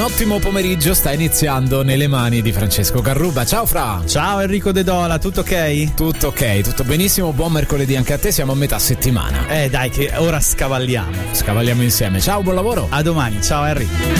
ottimo pomeriggio sta iniziando nelle mani di Francesco Carruba. Ciao Fra. Ciao Enrico De Dola, tutto ok? Tutto ok, tutto benissimo, buon mercoledì anche a te, siamo a metà settimana. Dai che ora scavalliamo insieme. Ciao, buon lavoro. A domani, ciao Henry.